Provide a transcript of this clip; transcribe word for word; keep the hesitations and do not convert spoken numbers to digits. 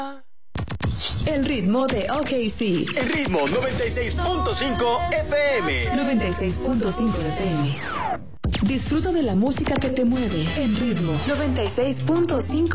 El ritmo de O K C. El ritmo noventa y seis punto cinco F M. noventa y seis punto cinco F M. Disfruta de la música que te mueve en ritmo noventa y seis punto cinco.